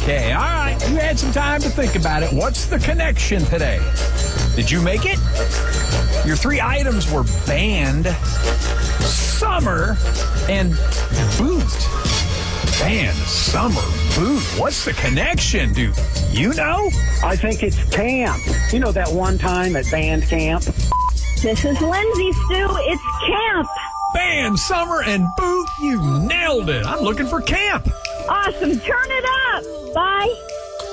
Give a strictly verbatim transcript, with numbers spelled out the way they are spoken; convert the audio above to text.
Okay, all right. You had some time to think about it. What's the connection today? Did you make it? Your three items were band, summer, and boot. Band, summer, boot. What's the connection, dude? You know? I think it's camp. You know that one time at band camp? This is Lindsay, Stu. It's camp. Band, summer, and boot. You nailed it. I'm looking for camp. Awesome. Turn it up. Bye.